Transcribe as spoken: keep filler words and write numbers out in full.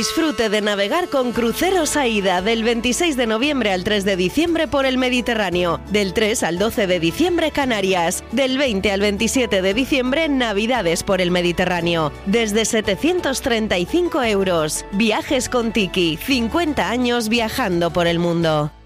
Disfrute de navegar con Cruceros AIDA del veintiséis de noviembre al tres de diciembre por el Mediterráneo, del tres al doce de diciembre Canarias, del veinte al veintisiete de diciembre Navidades por el Mediterráneo, desde setecientos treinta y cinco euros. Viajes con Tiki, cincuenta años viajando por el mundo.